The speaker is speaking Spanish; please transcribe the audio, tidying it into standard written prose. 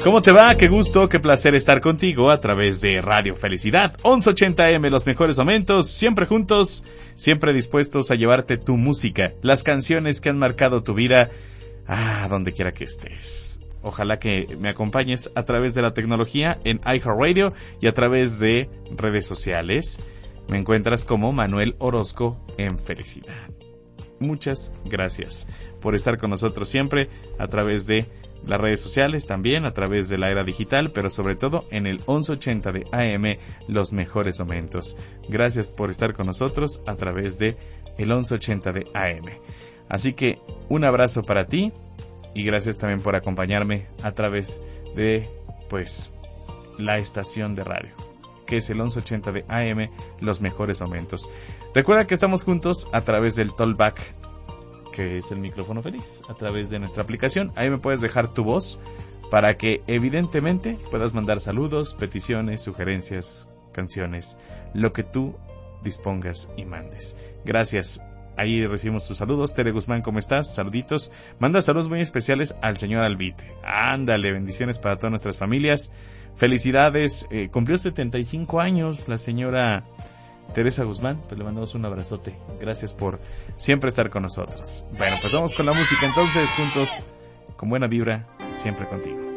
¿Cómo te va? Qué gusto, qué placer estar contigo a través de Radio Felicidad. 1180M, los mejores momentos, siempre juntos, siempre dispuestos a llevarte tu música, las canciones que han marcado tu vida, donde quiera que estés. Ojalá que me acompañes a través de la tecnología en iHeartRadio y a través de redes sociales. Me encuentras como Manuel Orozco en Felicidad. Muchas gracias por estar con nosotros siempre a través de las redes sociales, también a través de la era digital, pero sobre todo en el 1180 de AM, los mejores momentos. Gracias por estar con nosotros a través de el 1180 de AM. Así que un abrazo para ti y gracias también por acompañarme a través de, la estación de radio, que es el 1180 de AM, los mejores momentos. Recuerda que estamos juntos a través del Talkback, que es el micrófono feliz, a través de nuestra aplicación. Ahí me puedes dejar tu voz para que evidentemente puedas mandar saludos, peticiones, sugerencias, canciones, lo que tú dispongas y mandes. Gracias. Ahí recibimos tus saludos. Tere Guzmán, ¿cómo estás? Saluditos. Manda saludos muy especiales al señor Albite. Ándale, bendiciones para todas nuestras familias. Felicidades. Cumplió 75 años la señora Teresa Guzmán, pues le mandamos un abrazote. Gracias por siempre estar con nosotros. Bueno, pues vamos con la música entonces, juntos, con buena vibra, siempre contigo.